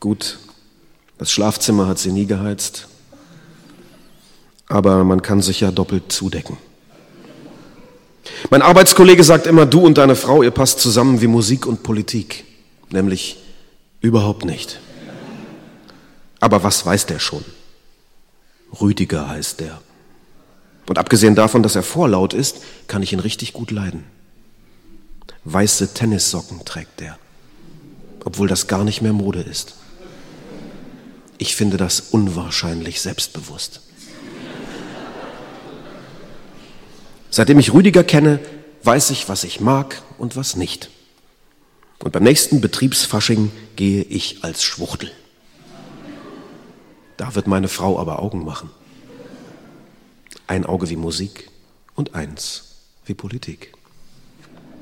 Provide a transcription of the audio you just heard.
Gut, das Schlafzimmer hat sie nie geheizt, aber man kann sich ja doppelt zudecken. Mein Arbeitskollege sagt immer, du und deine Frau, ihr passt zusammen wie Musik und Politik, nämlich überhaupt nicht. Aber was weiß der schon? Rüdiger heißt der. Und abgesehen davon, dass er vorlaut ist, kann ich ihn richtig gut leiden. Weiße Tennissocken trägt der, obwohl das gar nicht mehr Mode ist. Ich finde das unwahrscheinlich selbstbewusst. Seitdem ich Rüdiger kenne, weiß ich, was ich mag und was nicht. Und beim nächsten Betriebsfasching gehe ich als Schwuchtel. Da wird meine Frau aber Augen machen. Ein Auge wie Musik und eins wie Politik.